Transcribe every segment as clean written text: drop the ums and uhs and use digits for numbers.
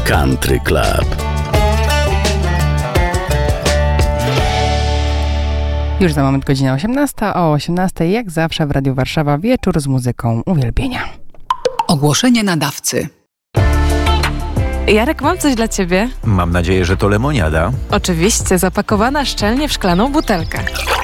Country Club. Już za moment godzina 18, o 18 jak zawsze w Radiu Warszawa wieczór z muzyką uwielbienia. Ogłoszenie nadawcy. Jarek, mam coś dla ciebie. Mam nadzieję, że to lemoniada. Oczywiście, zapakowana szczelnie w szklaną butelkę.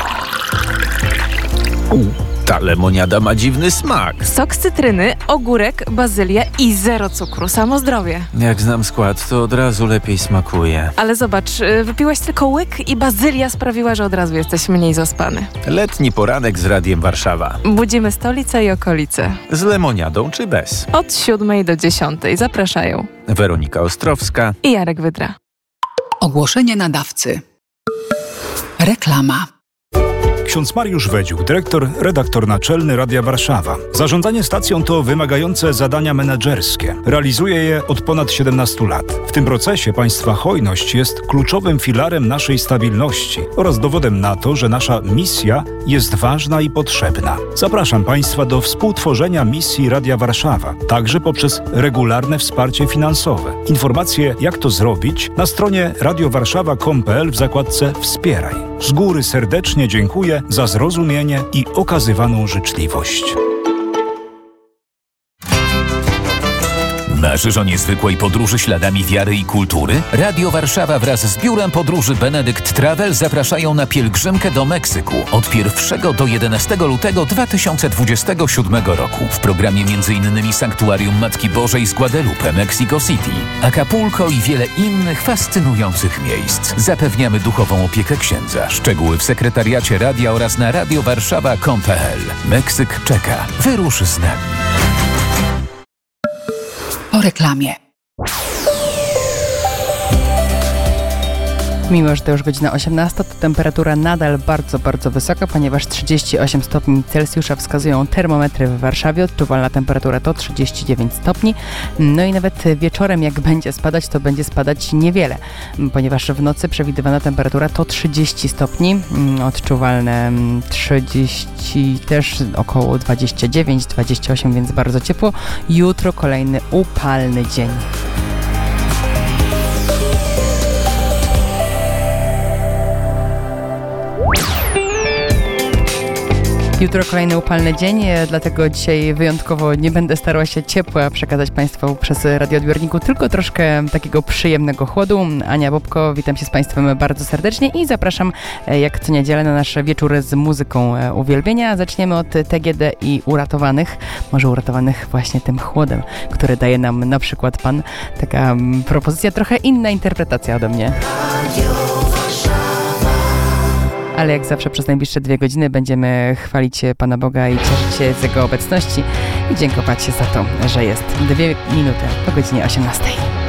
Ta lemoniada ma dziwny smak. Sok z cytryny, ogórek, bazylia i zero cukru. Samo zdrowie. Jak znam skład, to od razu lepiej smakuje. Ale zobacz, wypiłeś tylko łyk i bazylia sprawiła, że od razu jesteś mniej zaspany. Letni poranek z Radiem Warszawa. Budzimy stolicę i okolice. Z lemoniadą czy bez? Od 7 do 10 zapraszają Weronika Ostrowska i Jarek Wydra. Ogłoszenie nadawcy. Reklama. Ksiądz Mariusz Wedziuk, dyrektor, redaktor naczelny Radia Warszawa. Zarządzanie stacją to wymagające zadania menedżerskie. Realizuje je od ponad 17 lat. W tym procesie państwa hojność jest kluczowym filarem naszej stabilności oraz dowodem na to, że nasza misja jest ważna i potrzebna. Zapraszam państwa do współtworzenia misji Radia Warszawa, także poprzez regularne wsparcie finansowe. Informacje, jak to zrobić, na stronie radiowarszawa.com.pl w zakładce Wspieraj. Z góry serdecznie dziękuję za zrozumienie i okazywaną życzliwość. Marzysz o niezwykłej podróży śladami wiary i kultury? Radio Warszawa wraz z Biurem Podróży Benedict Travel zapraszają na pielgrzymkę do Meksyku od 1 do 11 lutego 2027 roku. W programie m.in. Sanktuarium Matki Bożej z Guadalupe, Mexico City, Acapulco i wiele innych fascynujących miejsc. Zapewniamy duchową opiekę księdza. Szczegóły w sekretariacie radia oraz na radiowarszawa.com.pl. Meksyk czeka. Wyrusz z nami. Po reklamie. Mimo że to już godzina 18, to temperatura nadal bardzo, bardzo wysoka, ponieważ 38 stopni Celsjusza wskazują termometry w Warszawie. Odczuwalna temperatura to 39 stopni. No i nawet wieczorem, jak będzie spadać, to będzie spadać niewiele, ponieważ w nocy przewidywana temperatura to 30 stopni. Odczuwalne 30, też około 29, 28, więc bardzo ciepło. Jutro kolejny upalny dzień. Jutro kolejny upalny dzień, dlatego dzisiaj wyjątkowo nie będę starała się ciepła przekazać Państwu przez radioodbiorniku, tylko troszkę takiego przyjemnego chłodu. Ania Bobko, witam się z Państwem bardzo serdecznie i zapraszam jak co niedzielę na nasz wieczór z muzyką uwielbienia. Zaczniemy od TGD i Uratowanych, może uratowanych właśnie tym chłodem, który daje nam na przykład Pan. Taka propozycja, trochę inna interpretacja ode mnie. Ale jak zawsze przez najbliższe 2 godziny będziemy chwalić Pana Boga i cieszyć się z Jego obecności i dziękować za to, że jest. 2 minuty po godzinie 18.